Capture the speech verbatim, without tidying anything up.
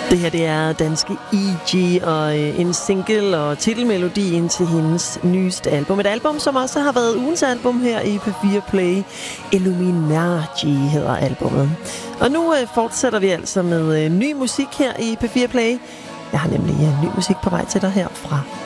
Det her, det er danske E G og en single og titelmelodien til hendes nyeste album. Et album, som også har været ugens album her i P fire Play. Illuminati hedder albummet. Og nu øh, fortsætter vi altså med øh, ny musik her i P fire Play. Jeg har nemlig øh, ny musik på vej til dig her fra